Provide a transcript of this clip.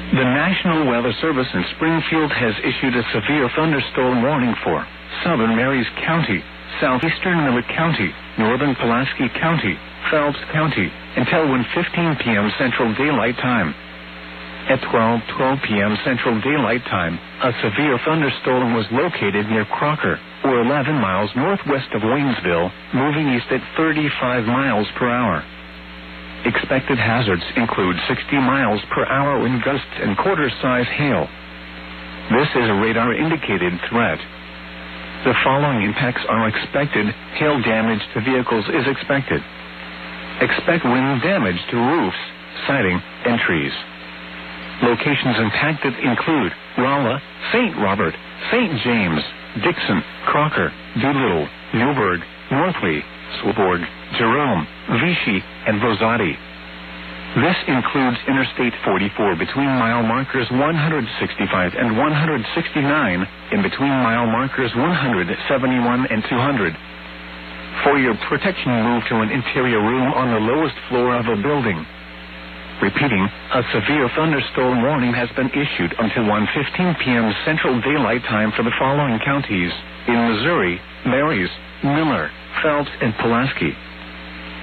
The National Weather Service in Springfield has issued a severe thunderstorm warning for southern Marys County, southeastern Miller County, northern Pulaski County, Phelps County, until 1:15 p.m. Central Daylight Time. At 12:12 p.m. Central Daylight Time, a severe thunderstorm was located near Crocker, or 11 miles northwest of Waynesville, moving east at 35 miles per hour. Expected hazards include 60 miles per hour wind gusts and quarter-size hail. This is a radar-indicated threat. The following impacts are expected. Hail damage to vehicles is expected. Expect wind damage to roofs, siding, and trees. Locations impacted include Rolla, St. Robert, St. James, Dixon, Crocker, Doolittle, Newburgh, Northly, Swilborg, Jerome, Vichy, and Rosati. This includes Interstate 44 between mile markers 165 and 169, in between mile markers 171 and 200. For your protection, move to an interior room on the lowest floor of a building. Repeating, a severe thunderstorm warning has been issued until 1:15 p.m. Central Daylight Time for the following counties in Missouri: Marys, Miller, Phelps, and Pulaski.